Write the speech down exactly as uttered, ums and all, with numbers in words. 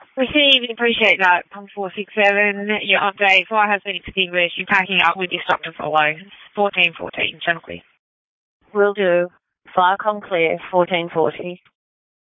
Receive and appreciate that. Pump four six seven, your update. Fire has been extinguished. You're packing up with your stop to follow. fourteen fourteen, channel clear. Will do. Fire com clear, fourteen forty.